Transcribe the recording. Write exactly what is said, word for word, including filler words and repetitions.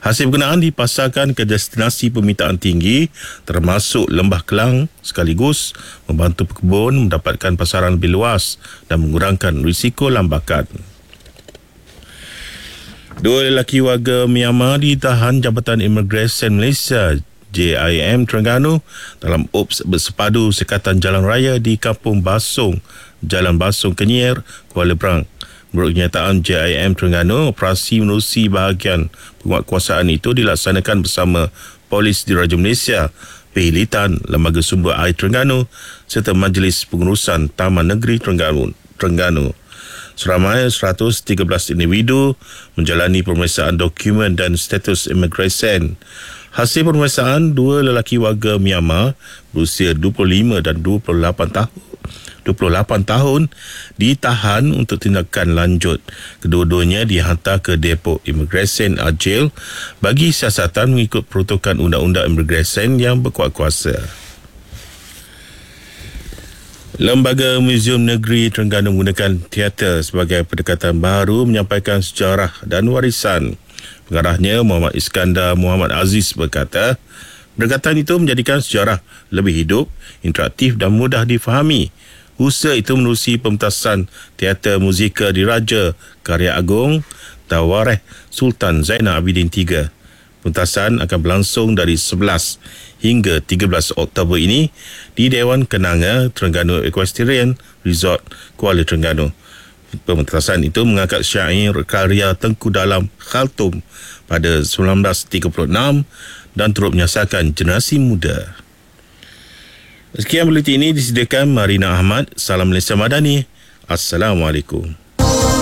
Hasil berkenaan dipasarkan ke destinasi permintaan tinggi termasuk Lembah Kelang, sekaligus membantu pekebun mendapatkan pasaran lebih luas dan mengurangkan risiko lambakan. Dua lelaki warga Myanmar ditahan Jabatan Imigresen Malaysia J I M Terengganu dalam ops bersepadu sekatan jalan raya di Kampung Basong, Jalan Basong Kenyer, Kuala Berang. Menurut kenyataan J I M Terengganu, operasi menerusi bahagian penguatkuasaan itu dilaksanakan bersama Polis Diraja Malaysia, Pihilitan, Lembaga Sumber Air Terengganu serta Majlis Pengurusan Taman Negeri Terengganu. Terengganu. Seramai seratus tiga belas individu menjalani pemeriksaan dokumen dan status imigresen. Hasil pemeriksaan, dua lelaki warga Myanmar berusia dua puluh lima dan dua puluh lapan tahun dua puluh lapan tahun ditahan untuk tindakan lanjut. Kedua-duanya dihantar ke depo imigresen Ajil bagi siasatan mengikut peruntukan Undang-Undang Imigresen yang berkuat kuasa. Lembaga Muzium Negeri Terengganu menggunakan teater sebagai pendekatan baru menyampaikan sejarah dan warisan. Pengarahnya Muhammad Iskandar Muhammad Aziz berkata, pendekatan itu menjadikan sejarah lebih hidup, interaktif dan mudah difahami. Usaha itu menerusi pementasan teater muzikal Diraja karya agung Tawarikh Sultan Zainal Abidin tiga. Pementasan akan berlangsung dari sebelas hingga tiga belas Oktober ini di Dewan Kenanga Terengganu Equestrian Resort Kuala Terengganu. Pementasan itu mengangkat syair karya Tengku Dalam Khaltum pada sembilan belas tiga puluh enam dan turut menyasarkan generasi muda. Sekian buletin ini disediakan Marina Ahmad. Salam Malaysia Madani. Assalamualaikum.